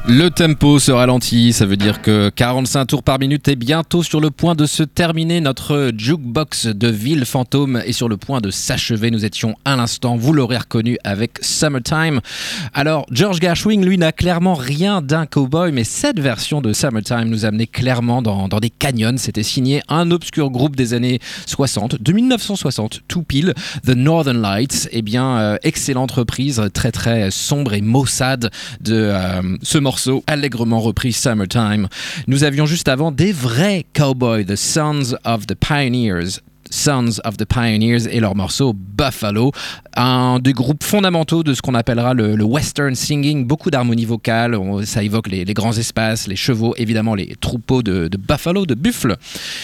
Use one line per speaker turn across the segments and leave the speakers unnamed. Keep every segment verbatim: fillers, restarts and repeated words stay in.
Le tempo se ralentit, ça veut dire que quarante-cinq tours par minute est bientôt sur le point de se terminer. Notre jukebox de ville fantôme est sur le point de s'achever. Nous étions à l'instant, vous l'aurez reconnu, avec Summertime. Alors, George Gershwin, lui, n'a clairement rien d'un cowboy, mais cette version de Summertime nous amenait clairement dans, dans des canyons. C'était signé un obscur groupe des années soixante, de dix-neuf cent soixante, tout pile, The Northern Lights. Eh bien, euh, excellente reprise, très très sombre et maussade de euh, ce morceau. Morceau allègrement repris Summertime. Nous avions juste avant des vrais cowboys, The Sons of the Pioneers. Sons of the Pioneers et leur morceau Buffalo, un des groupes fondamentaux de ce qu'on appellera le, le western singing, beaucoup d'harmonie vocale, on, ça évoque les, les grands espaces, les chevaux, évidemment les troupeaux de, de buffalo, de buffles.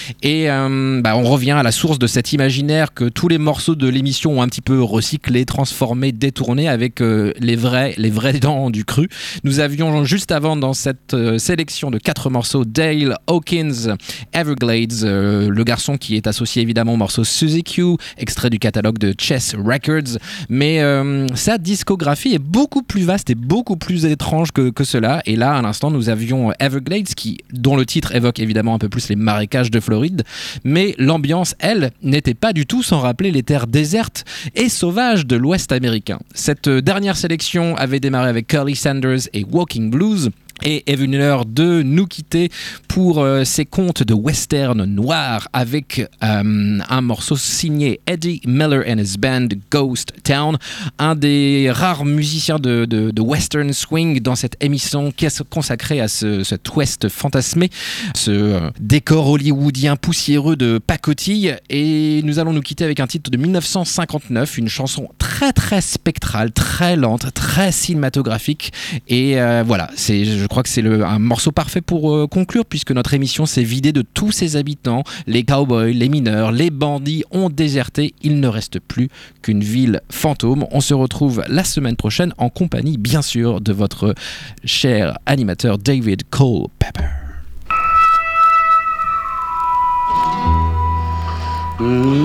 Et euh, bah, on revient à la source de cet imaginaire que tous les morceaux de l'émission ont un petit peu recyclé, transformé, détourné avec euh, les vrais, les vrais dents du cru. Nous avions juste avant dans cette euh, sélection de quatre morceaux Dale Hawkins, Everglades, euh, le garçon qui est associé évidemment morceau Suzy Q, extrait du catalogue de Chess Records, mais euh, sa discographie est beaucoup plus vaste et beaucoup plus étrange que, que cela. Et là, à l'instant, nous avions Everglades, qui, dont le titre évoque évidemment un peu plus les marécages de Floride, mais l'ambiance, elle, n'était pas du tout sans rappeler les terres désertes et sauvages de l'Ouest américain. Cette dernière sélection avait démarré avec Curly Sanders et Walking Blues, et est venue l'heure de nous quitter pour euh, ces contes de western noir avec euh, un morceau signé Eddie Miller and his band Ghost Town, un des rares musiciens de, de, de western swing dans cette émission qui est consacrée à ce, cet ouest fantasmé, ce euh, décor hollywoodien poussiéreux de pacotille. Et nous allons nous quitter avec un titre de dix-neuf cent cinquante-neuf, une chanson très très spectrale, très lente, très cinématographique. Et euh, voilà, c'est je Je crois que c'est le, un morceau parfait pour euh, conclure, puisque notre émission s'est vidée de tous ses habitants. Les cowboys, les mineurs, les bandits ont déserté. Il ne reste plus qu'une ville fantôme. On se retrouve la semaine prochaine en compagnie, bien sûr, de votre cher animateur David Culpepper. Mm.